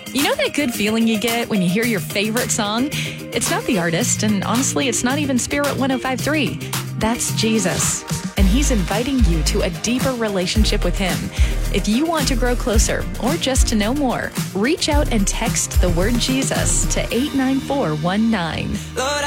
You know that good feeling you get when you hear your favorite song? It's not the artist, and honestly, it's not even Spirit 105.3. That's Jesus. And he's inviting you to a deeper relationship with him. If you want to grow closer or just to know more, reach out and text the word Jesus to 89419. Lord,